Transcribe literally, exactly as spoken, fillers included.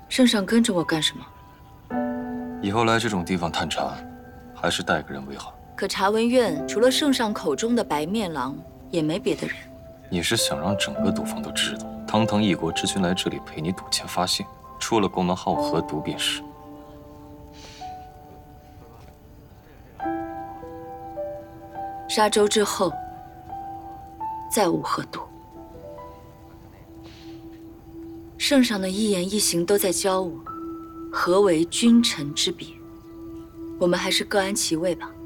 圣上跟着我干什么？ 以后来这种地方探查，还是带个人为好。 可查文院除了圣上口中的白面郎，也没别的人。 你是想让整个赌坊都知道，堂堂一国之君来这里陪你赌钱发兴，出了国门好何毒便是。 沙洲之后，再无何赌。圣上的一言一行都在教我，何为君臣之别。我们还是各安其位吧。